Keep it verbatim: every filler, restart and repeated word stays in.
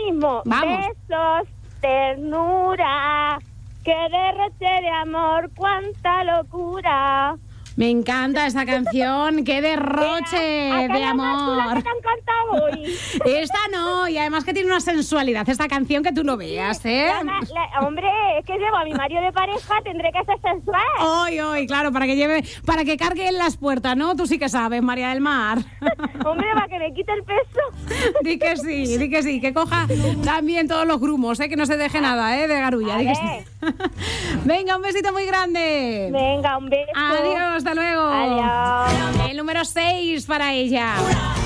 mismo. Vamos. Besos, ternura, que derroche de amor, cuánta locura. Me encanta esta canción, qué derroche ¿A qué de le has dado tú la amor. que te han cantado hoy? Esta no, y además que tiene una sensualidad, esta canción que tú no veas, ¿eh? La ma- la- hombre, es que llevo a mi marido de pareja, tendré que ser sensual. Hoy, hoy, claro, para que lleve, para que cargue en las puertas, ¿no? Tú sí que sabes, María del Mar. Hombre, para que me quite el peso. Di que sí, di que sí, que coja también todos los grumos, ¿eh? Que no se deje nada, ¿eh? De garulla, di que sí. Venga, un besito muy grande. Venga, un beso. Adiós, hasta luego. Adiós. El número seis para ella.